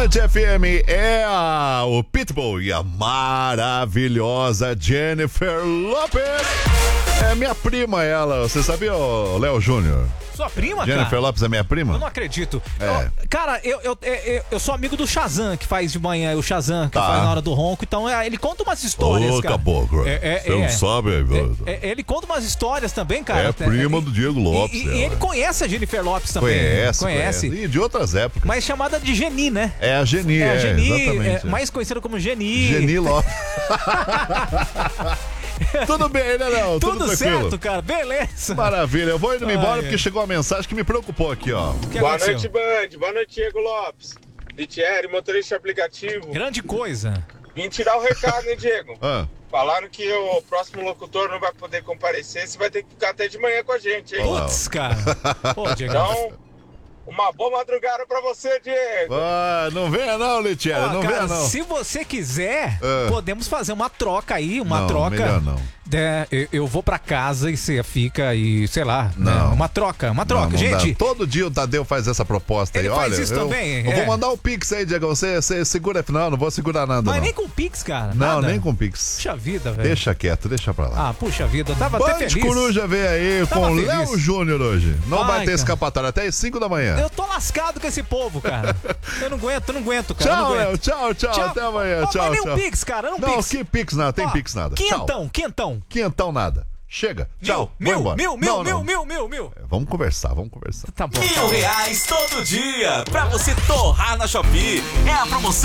Band FM é o Pitbull e a maravilhosa Jennifer Lopez. É minha prima ela, você sabia, Léo Júnior? Sua prima, Jennifer cara? Lopez é minha prima? Eu não acredito. É. Cara, eu sou amigo do Shazam, que faz de manhã, o Shazam, que faz na hora do ronco. Então, ele conta umas histórias, cara. Caboclo. Você não sabe, velho. Ele conta umas histórias também, cara. É prima do Diego Lopes. E ele conhece a Jennifer Lopes também. Conhece. E de outras épocas. Mas chamada de Geni, né? É a Geni, exatamente. Mais conhecida como Geni. Geni Lopes. Tudo bem, né, Léo? Tudo certo, cara. Beleza. Maravilha. Eu vou indo embora porque chegou uma mensagem que me preocupou aqui, ó. Boa noite, Band. Boa noite, Diego Lopes. Litieri, motorista de aplicativo. Grande coisa. Vim tirar o recado, hein, Diego? Falaram que o próximo locutor não vai poder comparecer. Você vai ter que ficar até de manhã com a gente, hein? Putz, cara. Pô, Diego. Então, uma boa madrugada pra você, Diego. Não venha não, Litieri. Não venha não. Se você quiser, podemos fazer uma troca aí. Uma troca. Melhor não. Eu vou pra casa e você fica e, sei lá, não. Né? Uma troca, não gente. Dá. Todo dia o Tadeu faz essa proposta ele aí. Faz olha, isso também. Eu vou mandar o Pix aí, Diego. Você segura, não vou segurar nada. Mas não. nem com Pix, cara. Não, nada. nem com Pix. Puxa vida, velho. Deixa quieto, deixa pra lá. Puxa vida, eu tava Band até feliz. Coruja veio aí com o Léo Júnior hoje. Não vai ter escapatória até as 5 da manhã. Eu tô lascado com esse povo, cara. Eu não aguento, cara. Tchau, Léo. Tchau. Até amanhã. Tchau. Mas nem um Pix, cara. Não, que Pix nada. Tem Pix nada. Quentão nada. Chega. Tchau. Meu. Vamos conversar. Tá bom. R$1.000 todo dia pra você torrar na Shopee. É a promoção